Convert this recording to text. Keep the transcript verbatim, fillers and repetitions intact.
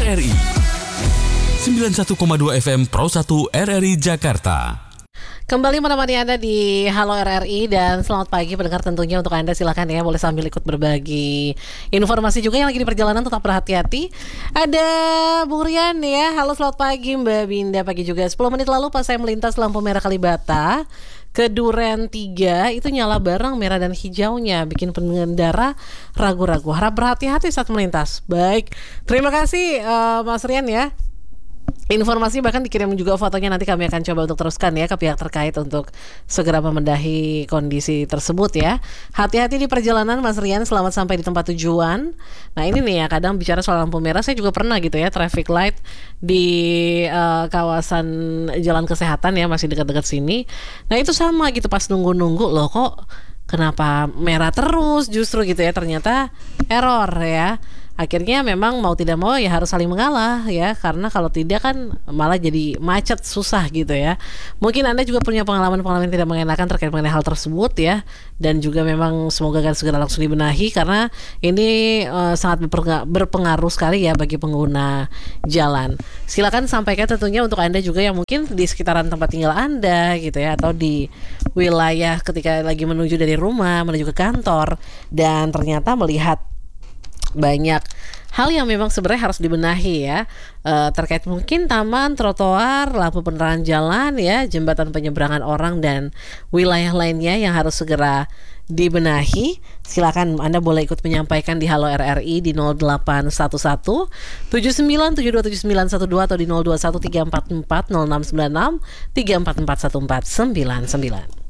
R R I sembilan puluh satu koma dua F M Pro satu R R I Jakarta. Kembali menemani Anda di Halo R R I dan selamat pagi pendengar, tentunya untuk Anda silakan ya boleh sambil ikut berbagi informasi juga yang lagi di perjalanan, tetap berhati-hati. Ada Bung Rian ya, halo selamat pagi Mbak Binda, pagi juga. sepuluh menit lalu pas saya melintas lampu merah Kalibata ke Duren tiga itu nyala bareng merah dan hijaunya, bikin pengendara ragu-ragu. Harap berhati-hati saat melintas. Baik, terima kasih uh, Mas Rian ya. Informasi bahkan dikirim juga fotonya, nanti kami akan coba untuk teruskan ya ke pihak terkait untuk segera membenahi kondisi tersebut ya. Hati-hati di perjalanan Mas Rian, selamat sampai di tempat tujuan. Nah ini nih ya, kadang bicara soal lampu merah, saya juga pernah gitu ya traffic light di uh, kawasan Jalan Kesehatan ya, masih dekat-dekat sini. Nah itu sama gitu, pas nunggu-nunggu loh kok kenapa merah terus justru gitu ya, ternyata error ya. Akhirnya memang mau tidak mau ya harus saling mengalah ya, karena kalau tidak kan malah jadi macet, susah gitu ya. Mungkin Anda juga punya pengalaman-pengalaman tidak mengenakan terkait mengenai hal tersebut ya, dan juga memang semoga akan segera langsung dibenahi karena ini uh, sangat berpengaruh sekali ya bagi pengguna jalan. Silakan sampaikan tentunya untuk Anda juga yang mungkin di sekitaran tempat tinggal Anda gitu ya, atau di wilayah ketika lagi menuju dari rumah menuju ke kantor dan ternyata melihat banyak hal yang memang sebenarnya harus dibenahi ya, e, terkait mungkin taman, trotoar, lampu penerangan jalan ya, jembatan penyeberangan orang dan wilayah lainnya yang harus segera dibenahi. Silakan Anda boleh ikut menyampaikan di Halo R R I di nol delapan satu satu tujuh sembilan tujuh dua tujuh sembilan satu dua atau di nol dua satu tiga empat empat nol enam sembilan enam tiga empat empat satu empat sembilan sembilan.